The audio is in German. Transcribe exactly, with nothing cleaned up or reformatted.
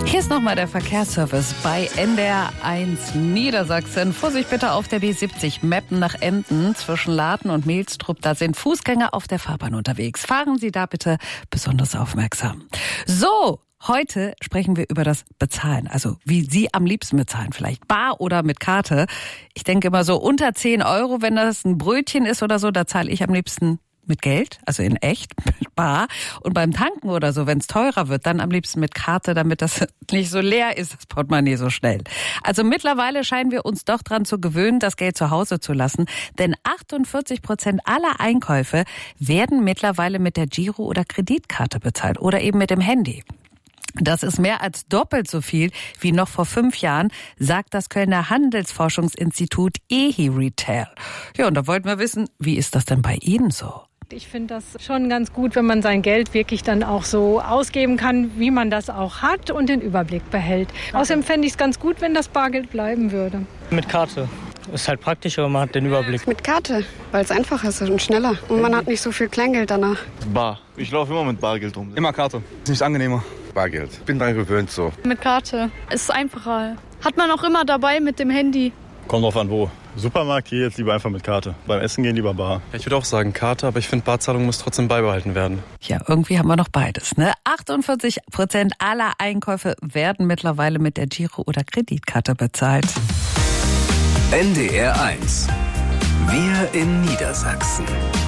Hier ist nochmal der Verkehrsservice bei N D R eins Niedersachsen. Vorsicht bitte auf der B siebzig Meppen nach Emden zwischen Laden und Mehlstrup. Da sind Fußgänger auf der Fahrbahn unterwegs. Fahren Sie da bitte besonders aufmerksam. So, heute sprechen wir über das Bezahlen. Also wie Sie am liebsten bezahlen. Vielleicht bar oder mit Karte. Ich denke immer so unter zehn Euro, wenn das ein Brötchen ist oder so, da zahle ich am liebsten mit Geld, also in echt, mit bar. Und beim Tanken oder so, wenn es teurer wird, dann am liebsten mit Karte, damit das nicht so leer ist, das Portemonnaie so schnell. Also mittlerweile scheinen wir uns doch dran zu gewöhnen, das Geld zu Hause zu lassen. Denn achtundvierzig Prozent aller Einkäufe werden mittlerweile mit der Giro- oder Kreditkarte bezahlt oder eben mit dem Handy. Das ist mehr als doppelt so viel wie noch vor fünf Jahren, sagt das Kölner Handelsforschungsinstitut E H I Retail. Ja, und da wollten wir wissen, wie ist das denn bei Ihnen so? Ich finde das schon ganz gut, wenn man sein Geld wirklich dann auch so ausgeben kann, wie man das auch hat und den Überblick behält. Außerdem fände ich es ganz gut, wenn das Bargeld bleiben würde. Mit Karte. Ist halt praktischer und man hat den Überblick. Mit Karte, weil es einfacher ist und schneller. Und man hat nicht so viel Kleingeld danach. Bar. Ich laufe immer mit Bargeld rum. Immer Karte. Ist nicht angenehmer. Bargeld. Bin dran gewöhnt so. Mit Karte. Ist einfacher. Hat man auch immer dabei mit dem Handy. Kommt drauf an, wo. Supermarkt gehe jetzt lieber einfach mit Karte. Beim Essen gehen lieber bar. Ich würde auch sagen Karte, aber ich finde, Barzahlung muss trotzdem beibehalten werden. Ja, irgendwie haben wir noch beides, ne? achtundvierzig Prozent aller Einkäufe werden mittlerweile mit der Giro- oder Kreditkarte bezahlt. N D R eins. Wir in Niedersachsen.